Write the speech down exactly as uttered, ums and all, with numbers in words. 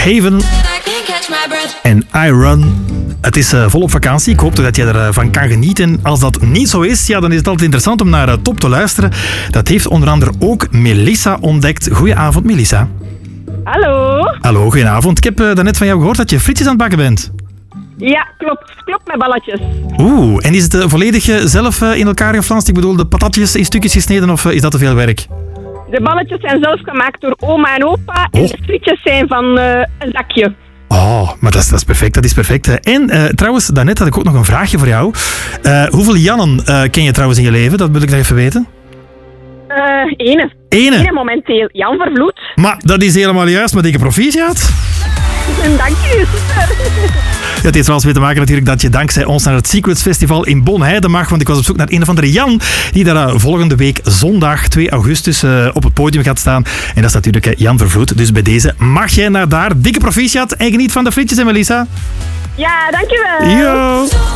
Haven en I Run. Het is uh, volop vakantie. Ik hoop toch dat je ervan kan genieten. Als dat niet zo is, ja, dan is het altijd interessant om naar uh, Top te luisteren. Dat heeft onder andere ook Melissa ontdekt. Goedenavond, Melissa. Hallo. Hallo, goedenavond. Ik heb uh, daarnet van jou gehoord dat je frietjes aan het bakken bent. Ja, klopt. Klopt met balletjes. Oeh, en is het uh, volledig uh, zelf uh, in elkaar geflanst? Ik bedoel, de patatjes in stukjes gesneden of uh, is dat te veel werk? De balletjes zijn zelf gemaakt door oma en opa. Oh. En de frietjes zijn van uh, een zakje. Oh, maar dat is, dat is perfect, dat is perfect. En uh, trouwens, daarnet had ik ook nog een vraagje voor jou. Uh, hoeveel Jannen uh, ken je trouwens in je leven? Dat wil ik nog even weten. Uh, ene. Ene? Ene momenteel. Jan Vervloed. Maar dat is helemaal juist, maar dikke proficiat. Dank je, super. Ja, het heeft er alles mee te maken natuurlijk dat je dankzij ons naar het Secrets Festival in Bonheide mag, want ik was op zoek naar een of andere Jan die daar uh, volgende week zondag twee augustus uh, op het podium gaat staan. En dat is natuurlijk uh, Jan Vervloed. Dus bij deze mag jij naar daar. Dikke proficiat en geniet van de frietjes, hè, Melissa. Ja, dankjewel. Yo.